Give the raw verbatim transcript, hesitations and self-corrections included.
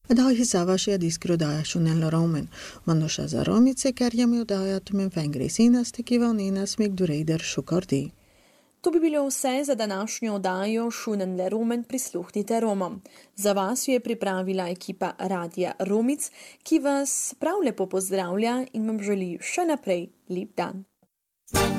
Da hisava še diskro daja šunel romen, mandoša za romice, ker jam jo daja tumen fengresina stekivavnina smik durejder šukordi. To bi bilo vse za današnjo oddajo Šunenle Romen prisluhnite Romom. Za vas jo je pripravila ekipa Radia Romic, ki vas prav lepo pozdravlja in vam želi še naprej lep dan.